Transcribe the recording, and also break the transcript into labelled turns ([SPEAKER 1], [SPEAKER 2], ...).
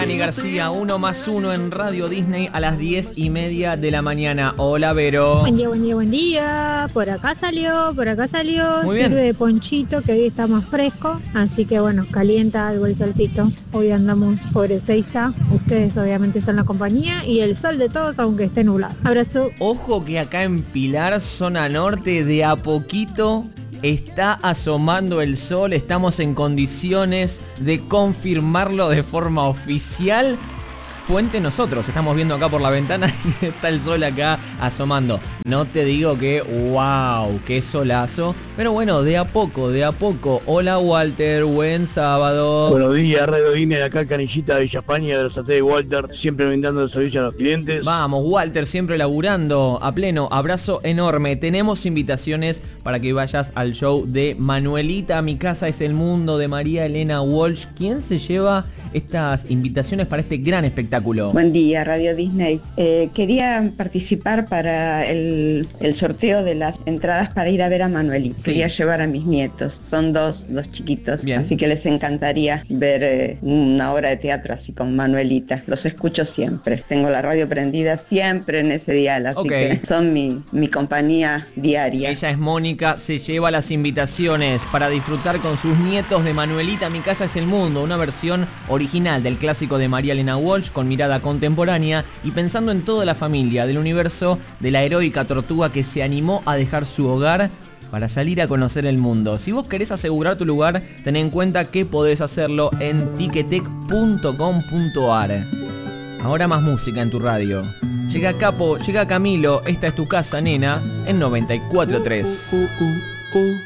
[SPEAKER 1] Cani García, 1 más 1 en Radio Disney a las 10:30 de la mañana. Hola, Vero.
[SPEAKER 2] Buen día, buen día, buen día. Por acá salió.
[SPEAKER 1] Muy bien.
[SPEAKER 2] Sirve de ponchito, que hoy está más fresco. Así que bueno, calienta algo el solcito. Hoy andamos por Ezeiza. Ustedes obviamente son la compañía y el sol de todos, aunque esté nublado. Abrazo.
[SPEAKER 1] Ojo que acá en Pilar, zona norte, de a poquito está asomando el sol. Estamos en condiciones de confirmarlo de forma oficial. Fuente nosotros, estamos viendo acá por la ventana y está el sol acá asomando. No te digo que wow, qué solazo, pero bueno, de a poco. Hola Walter, buen sábado.
[SPEAKER 3] Buenos días, Radio Disney, acá Canillita de Villa España, de los Atés de Walter, siempre brindando el servicio a los clientes.
[SPEAKER 1] Vamos, Walter, siempre laburando a pleno. Abrazo enorme. Tenemos invitaciones para que vayas al show de Manuelita, Mi Casa es el Mundo, de María Elena Walsh. ¿Quién se lleva estas invitaciones para este gran espectáculo?
[SPEAKER 4] Buen día, Radio Disney. Quería participar para el sorteo de las entradas para ir a ver a Manuelita.
[SPEAKER 1] Sí.
[SPEAKER 4] Quería llevar a mis nietos. Son dos chiquitos.
[SPEAKER 1] Bien.
[SPEAKER 4] Así que les encantaría ver una obra de teatro así con Manuelita. Los escucho siempre. Tengo la radio prendida siempre en ese dial. Así que son mi compañía diaria.
[SPEAKER 1] Ella es Mónica, se lleva las invitaciones para disfrutar con sus nietos de Manuelita, Mi Casa es el Mundo, una versión original del clásico de María Elena Walsh con mirada contemporánea y pensando en toda la familia del universo de la heroica tortuga que se animó a dejar su hogar para salir a conocer el mundo. Si vos querés asegurar tu lugar, ten en cuenta que podés hacerlo en ticketek.com.ar. Ahora más música en tu radio. Llega Capo, llega Camilo, esta es tu casa, nena, en 94.3.